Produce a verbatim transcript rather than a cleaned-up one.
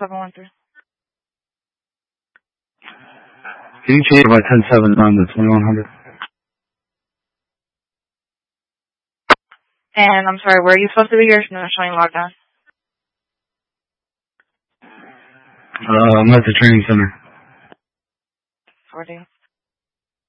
seven one three. Can you change my ten seven on the twenty-one hundred? And I'm sorry, where are you supposed to be? You're not showing logged on. Uh, I'm at the training center. forty.